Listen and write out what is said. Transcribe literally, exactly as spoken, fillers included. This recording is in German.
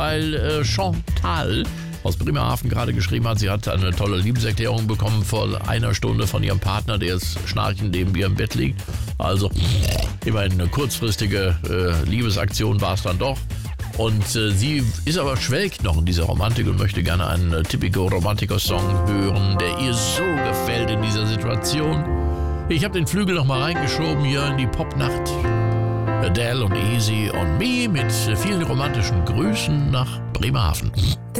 weil äh, Chantal aus Bremerhaven gerade geschrieben hat, sie hat eine tolle Liebeserklärung bekommen vor einer Stunde von ihrem Partner, der jetzt schnarchend neben ihr im Bett liegt. Also immerhin eine kurzfristige äh, Liebesaktion war es dann doch. Und äh, sie ist aber schwelgt noch in dieser Romantik und möchte gerne einen äh, Typico Romantico-Song hören, der ihr so gefällt in dieser Situation. Ich habe den Flügel noch mal reingeschoben hier in die Popnacht. Adele und Easy on Me mit vielen romantischen Grüßen nach Bremerhaven.